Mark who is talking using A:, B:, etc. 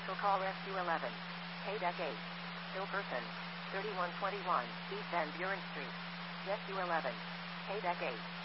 A: Special call SQ11. Haydeck 8. Still person. 3121 East Van Buren Street. SQ11. Haydeck 8.